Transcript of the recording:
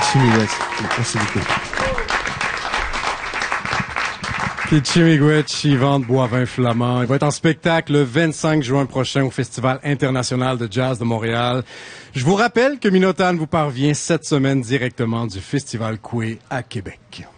Merci Miigwech. Merci beaucoup. Kitchi Miigwech, Yvan de Boivin Flamand. Il va être en spectacle le 25 juin prochain au Festival international de jazz de Montréal. Je vous rappelle que Minotan vous parvient cette semaine directement du Festival Coué à Québec.